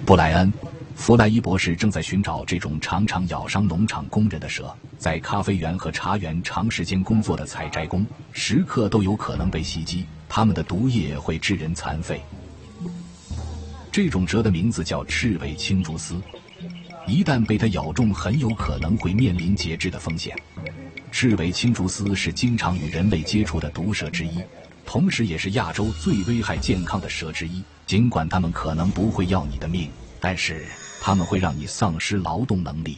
布莱恩·弗莱伊博士正在寻找这种常常咬伤农场工人的蛇。在咖啡园和茶园长时间工作的采摘工，时刻都有可能被袭击，它们的毒液会致人残废。这种蛇的名字叫赤尾青竹丝，一旦被它咬中，很有可能会面临截肢的风险。赤尾青竹丝是经常与人类接触的毒蛇之一，同时也是亚洲最危害健康的蛇之一。尽管它们可能不会要你的命，但是它们会让你丧失劳动能力。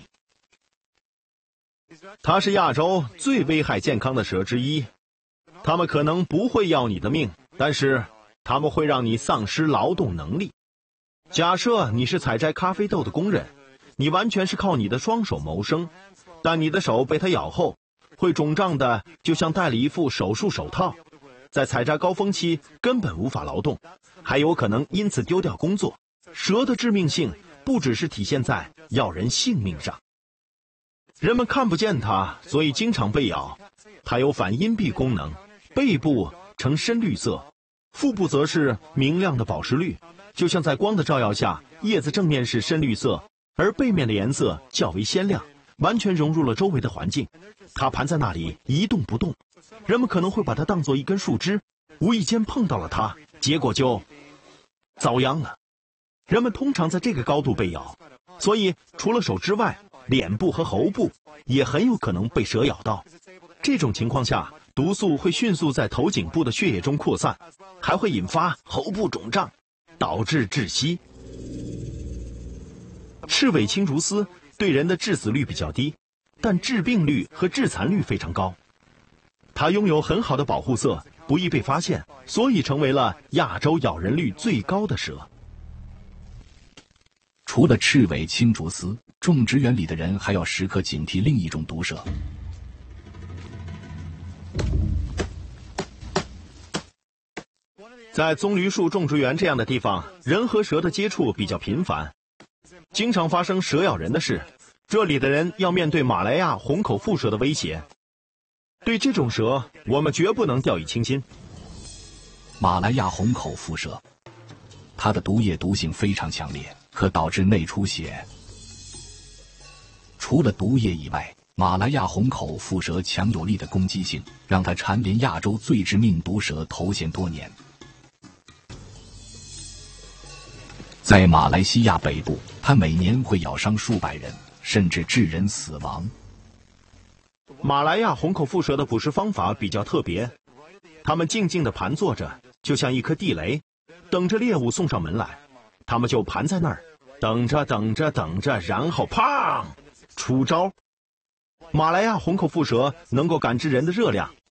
它是亚洲最危害健康的蛇之一，它们可能不会要你的命，但是它们会让你丧失劳动能力。假设你是采摘咖啡豆的工人，你完全是靠你的双手谋生，但你的手被它咬后，会肿胀的就像戴了一副手术手套，在采摘高峰期根本无法劳动，还有可能因此丢掉工作。蛇的致命性不只是体现在要人性命上，人们看不见它，所以经常被咬。它有反阴蔽功能，背部呈深绿色，腹部则是明亮的宝石绿，就像在光的照耀下，叶子正面是深绿色，而背面的颜色较为鲜亮，完全融入了周围的环境。它盘在那里一动不动，人们可能会把它当作一根树枝，无意间碰到了它，结果就遭殃了。人们通常在这个高度被咬，所以除了手之外，脸部和喉部也很有可能被蛇咬到。这种情况下，毒素会迅速在头颈部的血液中扩散，还会引发喉部肿胀，导致窒息。赤尾青竹丝对人的致死率比较低，但致病率和致残率非常高。它拥有很好的保护色，不易被发现，所以成为了亚洲咬人率最高的蛇。 除了赤尾青竹丝，种植园里的人还要时刻警惕另一种毒蛇。 在棕榈树种植园这样的地方，人和蛇的接触比较频繁，经常发生蛇咬人的事。这里的人要面对马来亚红口腹蛇的威胁。对这种蛇，我们绝不能掉以轻心。 马来亚红口腹蛇，它的毒液毒性非常强烈，可导致内出血。除了毒液以外，马来亚红口腹蛇强有力的攻击性，让它蝉联亚洲最致命毒蛇头衔多年。在马来西亚北部，它每年会咬伤数百人，甚至致人死亡。 马来亚红口腹蛇的捕食方法比较特别，它们静静地盘坐着，就像一颗地雷，等着猎物送上门来。它们就盘在那儿，等着，然后砰，出招。马来亚红口腹蛇能够感知人的热量，